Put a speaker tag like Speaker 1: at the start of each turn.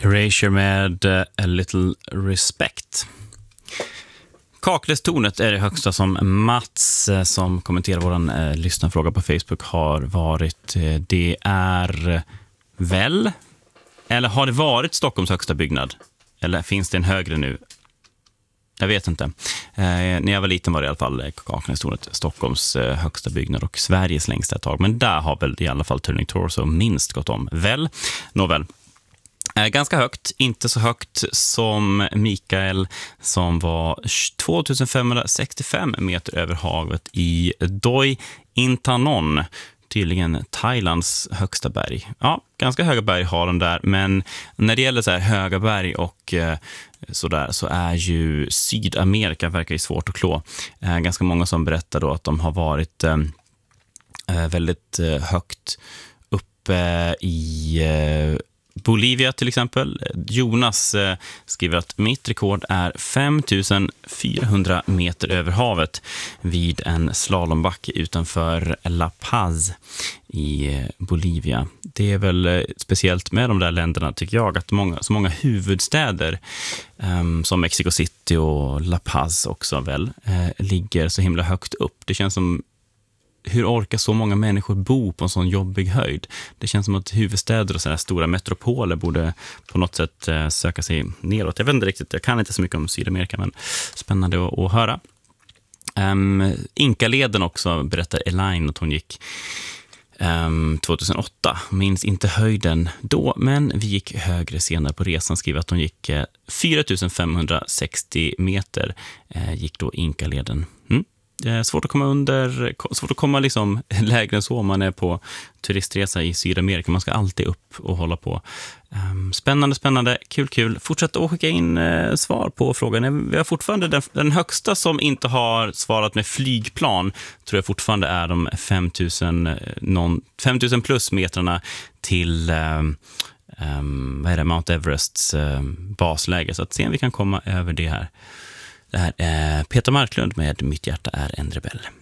Speaker 1: Erasure med A Little Respect. Kaklästornet är det högsta som Mats, som kommenterar våran lyssnarfråga på Facebook, har varit. Det är väl, eller har det varit Stockholms högsta byggnad? Eller finns det en högre nu? Jag vet inte. När jag var liten var det i alla fall Kaknästornet Stockholms högsta byggnad och Sveriges längsta ett tag. Men där har väl i alla fall Turning Torso minst gått om. Väl? Nåväl. Ganska högt, inte så högt som Mikael som var 2565 meter över havet i Doi Intanon, tydligen Thailands högsta berg. Ja, ganska höga berg har de där, men när det gäller så här höga berg och sådär, så är ju Sydamerika verkar ju svårt att klå. Ganska många som berättar då att de har varit väldigt högt uppe i Bolivia till exempel. Jonas skriver att mitt rekord är 5400 meter över havet vid en slalombacke utanför La Paz i Bolivia. Det är väl speciellt med de där länderna, tycker jag, att så många huvudstäder som Mexico City och La Paz också väl ligger så himla högt upp. Det känns som, hur orkar så många människor bo på en sån jobbig höjd? Det känns som att huvudstäder och sådana stora metropoler borde på något sätt söka sig neråt. Jag vet inte riktigt, jag kan inte så mycket om Sydamerika, men spännande att höra. Inkaleden också, berättar Elaine att hon gick 2008. Minns inte höjden då, men vi gick högre senare på resan. Skriver att hon gick 4560 meter gick då Inkaleden. Det är svårt att komma svårt att komma liksom lägre än så om man är på turistresa i Sydamerika. Man ska alltid upp och hålla på. Spännande, kul. Fortsätt att skicka in svar på frågan. Vi har fortfarande den högsta som inte har svarat med flygplan, tror jag fortfarande är de 5000 plus metrarna till Mount Everests basläge. Så att se om vi kan komma över det här. Det här är Peter Marklund med Mitt hjärta är en rebell.